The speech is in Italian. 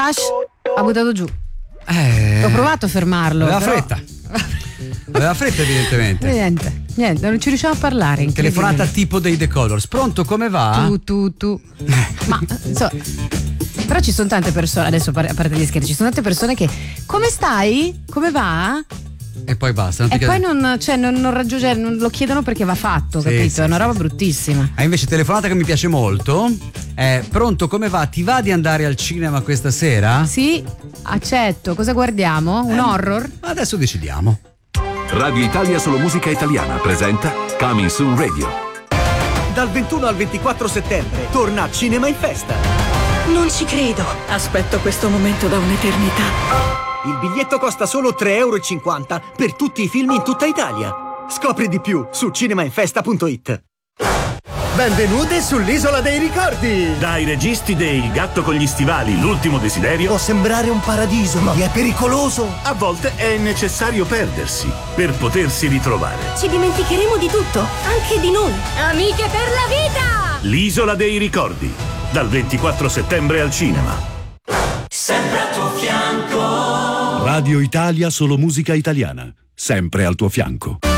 ha buttato giù. Ho provato a fermarlo. Aveva fretta evidentemente. Niente, non ci riusciamo a parlare. Telefonata tipo dei The Colors. Pronto, come va? Tu. Ma però ci sono tante persone, adesso a parte gli scherzi, ci sono tante persone che come stai? Come va? E poi basta. E poi non raggiunge, non lo chiedono perché va fatto, capito? Sì, è una roba bruttissima. Invece telefonata che mi piace molto è: pronto, come va? Ti va di andare al cinema questa sera? Sì, accetto. Cosa guardiamo? Un horror? Adesso decidiamo. Radio Italia Solo Musica Italiana presenta Coming Soon Radio. Dal 21 al 24 settembre torna Cinema in Festa. Non ci credo. Aspetto questo momento da un'eternità. Il biglietto costa solo 3,50 € per tutti i film in tutta Italia. Scopri di più su cinemainfesta.it. Benvenute sull'Isola dei Ricordi! Dai registi dei Il gatto con gli stivali, l'ultimo desiderio. Può sembrare un paradiso, ma è pericoloso. A volte è necessario perdersi per potersi ritrovare. Ci dimenticheremo di tutto, anche di noi. Amiche per la vita! L'Isola dei Ricordi, dal 24 settembre al cinema. Sempre al tuo fianco. Radio Italia Solo Musica Italiana, sempre al tuo fianco.